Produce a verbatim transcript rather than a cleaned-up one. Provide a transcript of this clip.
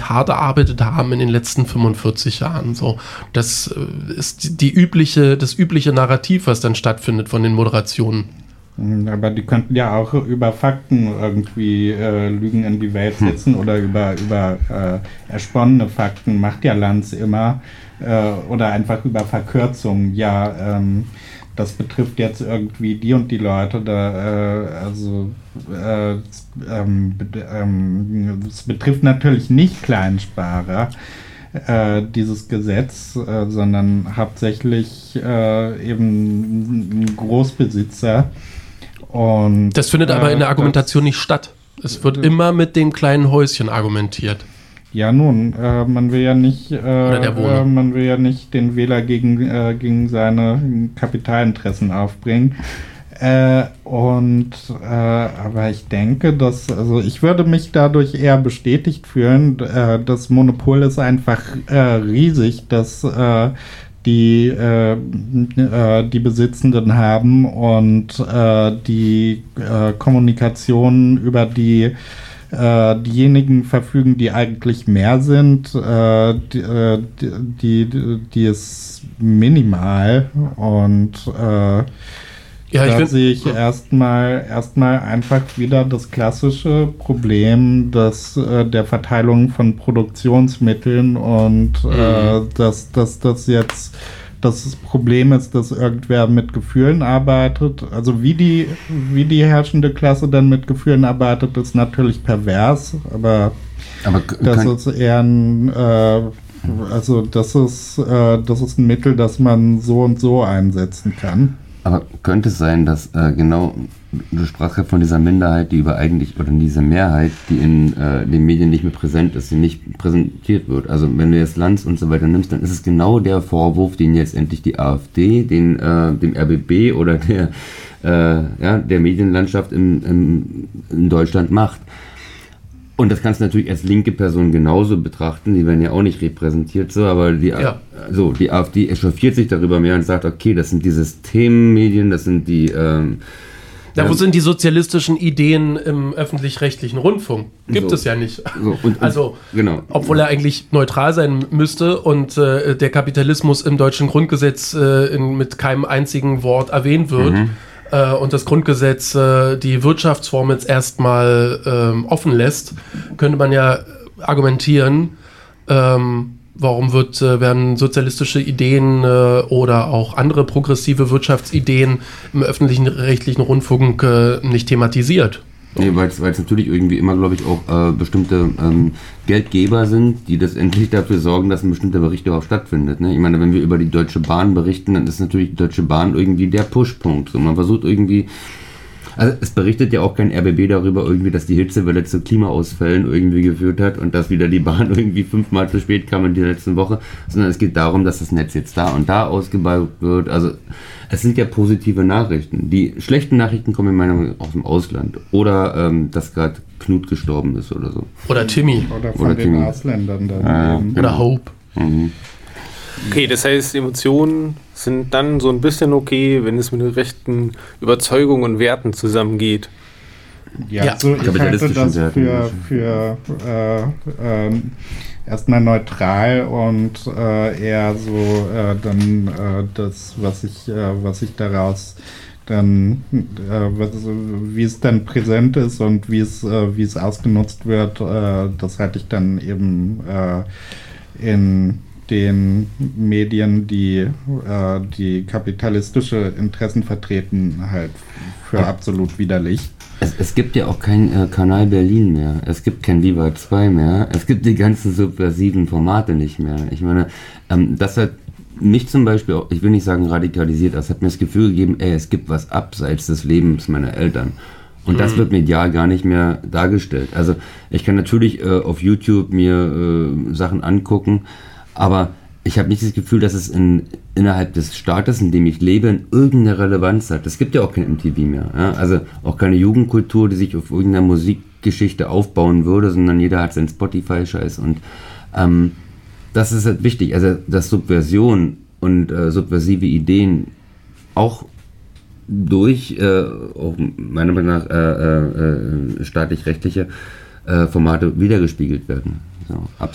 wirklich hart erarbeitet haben in den letzten fünfundvierzig Jahren. So, das ist die übliche, das übliche Narrativ, was dann stattfindet von den Moderationen. Aber die könnten ja auch über Fakten irgendwie äh, Lügen in die Welt setzen hm. oder über, über äh, ersponnene Fakten, macht ja Lanz immer. Äh, oder einfach über Verkürzungen. Ja, ähm, das betrifft jetzt irgendwie die und die Leute. Da, äh, also äh, ähm, ähm, es betrifft natürlich nicht Kleinsparer, äh, dieses Gesetz, äh, sondern hauptsächlich äh, eben Großbesitzer. Und, das findet äh, aber in der Argumentation nicht statt. Es wird äh, immer mit dem kleinen Häuschen argumentiert. Ja, nun, äh, man will ja nicht, äh, äh, man will ja nicht den Wähler gegen, äh, gegen seine Kapitalinteressen aufbringen. Äh, und äh, aber ich denke, dass, also ich würde mich dadurch eher bestätigt fühlen. Äh, das Monopol ist einfach äh, riesig, dass äh, die äh, äh, die Besitzenden haben und äh, die äh, Kommunikation über die äh, diejenigen verfügen, die eigentlich mehr sind, äh, die, äh, die, die, die ist minimal und äh, ja, da ich sehe ich erstmal erstmal einfach wieder das klassische Problem, dass äh, der Verteilung von Produktionsmitteln und mhm. äh, dass das dass jetzt das Problem ist, dass irgendwer mit Gefühlen arbeitet. Also wie die wie die herrschende Klasse dann mit Gefühlen arbeitet, ist natürlich pervers, aber, aber das ist eher ein äh, also das ist äh, das ist ein Mittel, das man so und so einsetzen kann. Aber könnte es sein, dass äh, genau, du sprachst ja von dieser Minderheit, die über eigentlich, oder diese Mehrheit, die in äh, den Medien nicht mehr präsent ist, die nicht präsentiert wird. Also wenn du jetzt Lanz und so weiter nimmst, dann ist es genau der Vorwurf, den jetzt endlich die AfD, den, äh, dem R B B oder der, äh, ja, der Medienlandschaft in, in, in Deutschland macht. Und das kannst du natürlich als linke Person genauso betrachten, die werden ja auch nicht repräsentiert, so, aber die, ja. also die AfD echauffiert sich darüber mehr und sagt, okay, das sind die Systemmedien, das sind die... Ähm, ja, wo ähm, sind die sozialistischen Ideen im öffentlich-rechtlichen Rundfunk? Gibt so, es ja nicht. So, und, und, also, genau. Obwohl er eigentlich neutral sein müsste und äh, der Kapitalismus im deutschen Grundgesetz äh, in, mit keinem einzigen Wort erwähnt wird, mhm. und das Grundgesetz äh, die Wirtschaftsform jetzt erstmal ähm, offen lässt, könnte man ja argumentieren, ähm, warum wird, äh, werden sozialistische Ideen äh, oder auch andere progressive Wirtschaftsideen im öffentlichen rechtlichen Rundfunk äh, nicht thematisiert. Nee, weil es natürlich irgendwie immer, glaube ich, auch äh, bestimmte ähm, Geldgeber sind, die das endlich dafür sorgen, dass ein bestimmter Bericht überhaupt stattfindet. Ne? Ich meine, wenn wir über die Deutsche Bahn berichten, dann ist natürlich die Deutsche Bahn irgendwie der Pushpunkt. So, man versucht irgendwie, also es berichtet ja auch kein R B B darüber irgendwie, dass die Hitzewelle zu Klimaausfällen irgendwie geführt hat und dass wieder die Bahn irgendwie fünfmal zu spät kam in der letzten Woche, sondern es geht darum, dass das Netz jetzt da und da ausgebaut wird. Also es sind ja positive Nachrichten. Die schlechten Nachrichten kommen in meiner Meinung nach aus dem Ausland. Oder ähm, dass gerade Knut gestorben ist oder so. Oder Timmy. Oder von oder den Timmy. Ausländern dann. Ah, genau. Oder Hope. Mhm. Okay, das heißt, Emotionen sind dann so ein bisschen okay, wenn es mit den rechten Überzeugungen und Werten zusammengeht. Ja, ja. So, ich halte das für, für äh, äh, erstmal neutral und äh, eher so äh, dann äh, das, was ich, äh, was ich daraus dann, äh, was, wie es dann präsent ist und wie es, äh, wie es ausgenutzt wird, äh, das halte ich dann eben äh, in den Medien, die äh, die kapitalistische Interessen vertreten, halt für absolut widerlich. Es, es gibt ja auch kein äh, Kanal Berlin mehr, es gibt kein Viva zwei mehr, es gibt die ganzen subversiven Formate nicht mehr. Ich meine, ähm, das hat mich zum Beispiel, auch, ich will nicht sagen radikalisiert, das hat mir das Gefühl gegeben, ey, es gibt was abseits des Lebens meiner Eltern. Und mhm. das wird medial gar nicht mehr dargestellt. Also ich kann natürlich äh, auf YouTube mir äh, Sachen angucken, aber ich habe nicht das Gefühl, dass es in, innerhalb des Staates, in dem ich lebe, in irgendeine Relevanz hat. Es gibt ja auch kein M T V mehr. Ja? Also auch keine Jugendkultur, die sich auf irgendeiner Musikgeschichte aufbauen würde, sondern jeder hat seinen Spotify-Scheiß. Und ähm, das ist halt wichtig. Also dass Subversion und äh, subversive Ideen auch durch äh, auch meiner Meinung nach äh, äh, staatlich-rechtliche äh, Formate wiedergespiegelt werden. So,